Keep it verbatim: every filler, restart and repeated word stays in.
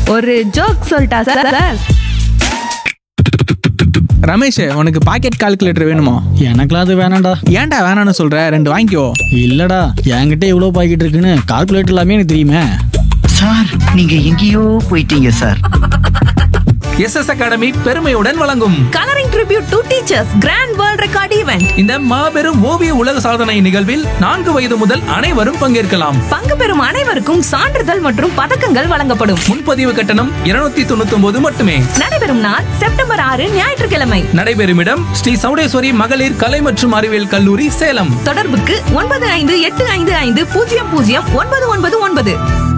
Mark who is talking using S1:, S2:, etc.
S1: ஒரு ஜோக் சொல்லிட்டா சார்.
S2: ரமேஷ், உனக்கு பாக்கெட் கால்குலேட்டர் வேணுமா?
S3: எனக்குலாம் அது வேணாம்டா.
S2: ஏன்டா வேணான்னு சொல்ற? ரெண்டு வாங்கிக்கோ.
S3: இல்லடா, என்கிட்ட இவ்வளோ பாக்கெட் இருக்குன்னு கால்குலேட்டர் எல்லாமே எனக்கு தெரியுமே.
S4: சார், நீங்க எங்கேயோ போயிட்டீங்க சார்.
S5: எஸ் எஸ் அகாடமி பெருமையுடன் வழங்கும்
S1: colouring tribute to teachers grand world record event.
S5: இந்த மாபெரும் ஓவிய உலக சாதனை நிகழ்வில் நான்கு வயது முதல் அனைவரும் பங்கேற்கலாம்.
S1: பங்கு பெறும் அனைவருக்கும் சான்றிதழ் மற்றும் பதக்கங்கள் வழங்கப்படும்.
S5: முன்பதிவு கட்டணம் இருநூத்தி தொண்ணூத்தி ஒன்பது மட்டுமே.
S1: நடைபெறும் நாள் செப்டம்பர் ஆறு ஞாயிற்றுக்கிழமை.
S5: நடைபெறும் இடம் ஸ்ரீ சௌடேஸ்வரி மகளிர் கலை மற்றும் அறிவியல் கல்லூரி, சேலம்.
S1: தொடர்புக்கு ஒன்பது ஐந்து எட்டு ஐந்து ஐந்து பூஜ்ஜியம் பூஜ்ஜியம் ஒன்பது ஒன்பது ஒன்பது.